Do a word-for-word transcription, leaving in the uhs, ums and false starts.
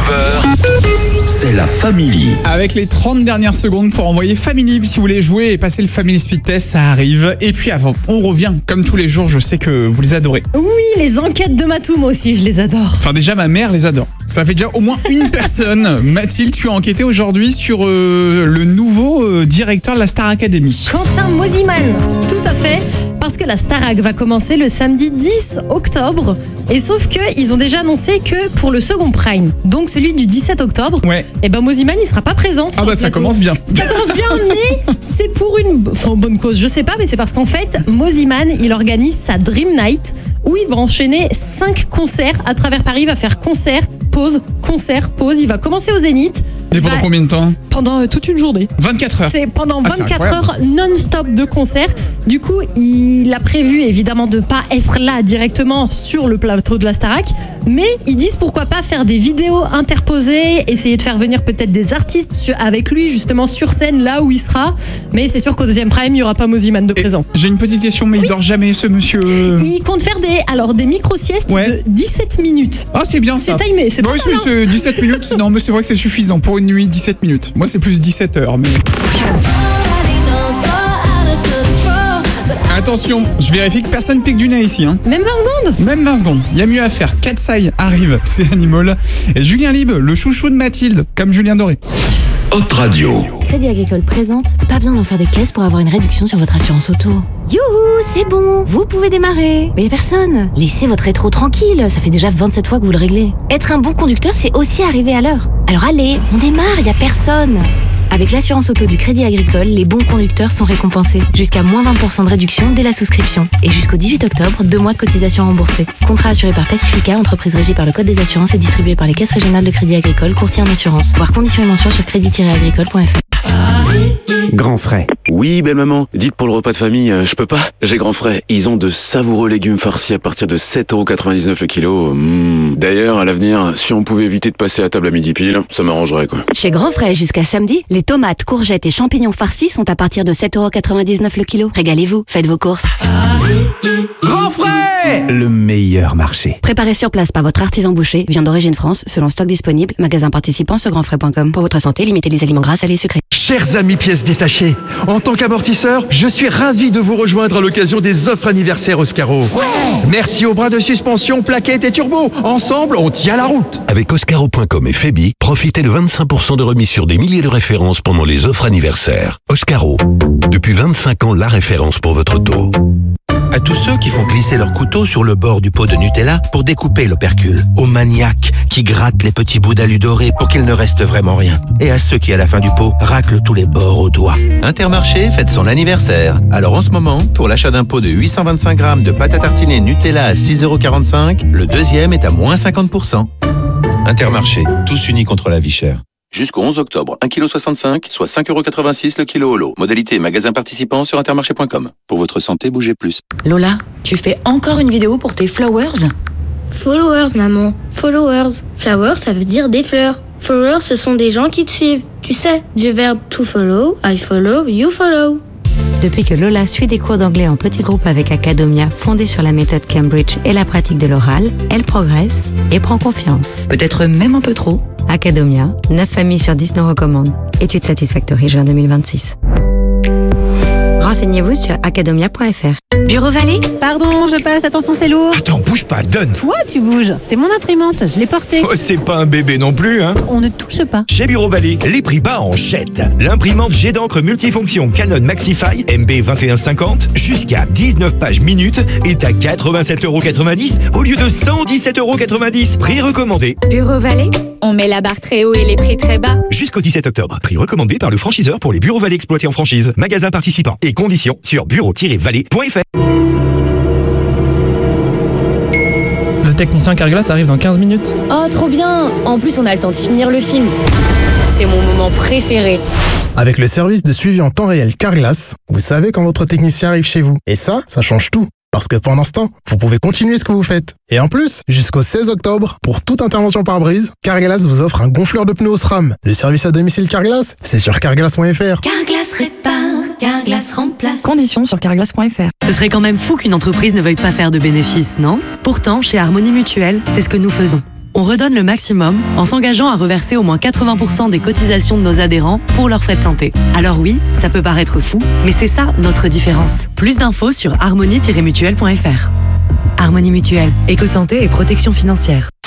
heures, c'est la Family. Avec les trente dernières secondes pour envoyer Family, si vous voulez jouer et passer le Family Speed Test, ça arrive. Et puis avant, on revient, comme tous les jours, je sais que vous les adorez. Oui, les enquêtes de Matou, moi aussi, je les adore. Enfin déjà, ma mère les adore. Ça fait déjà au moins une personne. Mathilde, tu as enquêté aujourd'hui sur euh, le nouveau euh, directeur de la Star Academy. Quentin Mosimann, tout à fait, parce que la Starac va commencer le samedi dix octobre. Et sauf qu'ils ont déjà annoncé que pour le second prime, donc celui du dix-sept octobre, Ouais. et ben Mosimann il sera pas présent. Ah bah ça commence bien. Ça commence bien, mais c'est pour une enfin, bonne cause, je sais pas, mais c'est parce qu'en fait, Mosimann, il organise sa Dream Night où il va enchaîner cinq concerts à travers Paris. Il va faire concert, pause, concert, pause. Il va commencer au Zénith. Et pendant va... combien de temps? Pendant euh, toute une journée. vingt-quatre heures. C'est pendant Ah, vingt-quatre c'est heures non-stop de concert. Du coup, il a prévu évidemment de pas être là directement sur le plateau de la Starac, mais ils disent pourquoi pas faire des vidéos interposées, essayer de faire venir peut-être des artistes sur, avec lui justement sur scène là où il sera. Mais c'est sûr qu'au deuxième prime, il n'y aura pas Mosimann de Et présent. j'ai une petite question, mais Oui. il dort jamais ce monsieur. Il compte faire des, alors, des micro-siestes Ouais. de dix-sept minutes. Ah c'est bien ça. C'est timé, c'est pas Oui, mal, hein. c'est dix-sept minutes. Non, mais c'est vrai que c'est suffisant pour une nuit, dix-sept minutes. Moi, c'est plus dix-sept heures. Mais... Attention, je vérifie que personne pique du nez ici. Hein. Même vingt secondes. Même vingt secondes. Il y a mieux à faire. Katsai arrive, c'est Animal. Et Julien Libre, le chouchou de Mathilde, comme Julien Doré. Hop Radio. Crédit Agricole présente, pas besoin d'en faire des caisses pour avoir une réduction sur votre assurance auto. Youhou, c'est bon, vous pouvez démarrer. Mais y a personne. Laissez votre rétro tranquille, ça fait déjà vingt-sept fois que vous le réglez. Être un bon conducteur, c'est aussi arriver à l'heure. Alors allez, on démarre, y a personne. Avec l'assurance auto du Crédit Agricole, les bons conducteurs sont récompensés. Jusqu'à moins vingt pour cent de réduction dès la souscription. Et jusqu'au dix-huit octobre, deux mois de cotisation remboursée. Contrat assuré par Pacifica, entreprise régie par le Code des assurances et distribué par les caisses régionales de Crédit Agricole, courtier en assurance. Voir conditions et mentions sur crédit tiret agricole point f r. Grand Frais. Oui, belle maman. Dites pour le repas de famille, euh, je peux pas. J'ai Grand Frais. Ils ont de savoureux légumes farcis à partir de sept euros quatre-vingt-dix-neuf le kilo. Mmh. D'ailleurs, à l'avenir, si on pouvait éviter de passer à table à midi pile, ça m'arrangerait, quoi. Chez Grand Frais, jusqu'à samedi, les tomates, courgettes et champignons farcis sont à partir de sept euros quatre-vingt-dix-neuf le kilo. Régalez-vous, faites vos courses. Grand Frais, le meilleur marché. Préparé sur place par votre artisan boucher, viande d'origine France, selon stock disponible, magasin participant sur grand frais point com. Pour votre santé, limitez les aliments gras, salés et sucrés. Chers amis pièces détachées, en tant qu'amortisseur, je suis ravi de vous rejoindre à l'occasion des offres anniversaires Oscaro. Ouais. Merci aux bras de suspension, plaquettes et turbo. Ensemble, on tient la route. Avec Oscaro point com et Febi, profitez de vingt-cinq pour cent de remise sur des milliers de références pendant les offres anniversaires. Oscaro, depuis vingt-cinq ans, la référence pour votre auto. À tous ceux qui font glisser leur couteau sur le bord du pot de Nutella pour découper l'opercule. Aux maniaques qui grattent les petits bouts d'alu doré pour qu'il ne reste vraiment rien. Et à ceux qui, à la fin du pot, raclent tous les bords au doigt. Intermarché fête son anniversaire. Alors en ce moment, pour l'achat d'un pot de huit cent vingt-cinq grammes de pâte à tartiner Nutella à six euros quarante-cinq, le deuxième est à moins cinquante pour cent. Intermarché, tous unis contre la vie chère. Jusqu'au onze octobre, un virgule soixante-cinq kilos, soit cinq euros quatre-vingt-six le kilo holo. Modalité magasin participant sur intermarché point com. Pour votre santé, bougez plus. Lola, tu fais encore une vidéo pour tes flowers? Followers, maman. Followers. Flowers, ça veut dire des fleurs. Followers, ce sont des gens qui te suivent. Tu sais, du verbe to follow, I follow, you follow. Depuis que Lola suit des cours d'anglais en petit groupe avec Academia, fondée sur la méthode Cambridge et la pratique de l'oral, elle progresse et prend confiance. Peut-être même un peu trop. Academia, neuf familles sur dix nous recommandent. Étude Satisfactory, juin deux mille vingt-six. Renseignez-vous sur academia point f r. Bureau Vallée? Pardon, je passe, attention c'est lourd. Attends, bouge pas, donne. Toi, tu bouges. C'est mon imprimante, je l'ai portée. Oh, c'est pas un bébé non plus, hein. On ne touche pas. Chez Bureau Vallée, les prix bas en jette. L'imprimante jet d'encre multifonction Canon Maxify M B vingt et un cinquante jusqu'à dix-neuf pages minutes est à quatre-vingt-sept euros quatre-vingt-dix au lieu de cent dix-sept euros quatre-vingt-dix. Prix recommandé. Bureau Vallée, on met la barre très haut et les prix très bas. Jusqu'au dix-sept octobre. Prix recommandé par le franchiseur pour les Bureaux Vallée exploités en franchise. Magasin participant et conditions sur bureau tiret vallée point f r. Le technicien Carglass arrive dans quinze minutes. Oh, trop bien! En plus, on a le temps de finir le film. C'est mon moment préféré. Avec le service de suivi en temps réel Carglass, vous savez quand votre technicien arrive chez vous. Et ça, ça change tout. Parce que pendant ce temps, vous pouvez continuer ce que vous faites. Et en plus, jusqu'au seize octobre, pour toute intervention par brise, Carglass vous offre un gonfleur de pneus SRAM. Le service à domicile Carglass, c'est sur carglass point f r. Carglass répare, Carglass remplace. Conditions sur carglass point f r. Ce serait quand même fou qu'une entreprise ne veuille pas faire de bénéfices, non? Pourtant, chez Harmonie Mutuelle, c'est ce que nous faisons. On redonne le maximum en s'engageant à reverser au moins quatre-vingts pour cent des cotisations de nos adhérents pour leurs frais de santé. Alors oui, ça peut paraître fou, mais c'est ça notre différence. Plus d'infos sur harmonie tiret mutuelle point f r. Harmonie Mutuelle, éco-santé et protection financière.